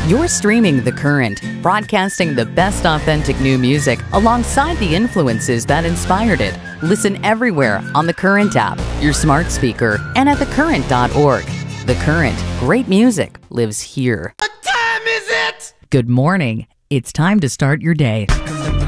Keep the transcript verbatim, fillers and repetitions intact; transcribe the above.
You're streaming The Current, broadcasting the best authentic new music alongside the influences that inspired it. Listen everywhere on The Current app, your smart speaker, and at the current dot org. The Current, great music lives here. What time is it? Good morning. It's time to start your day.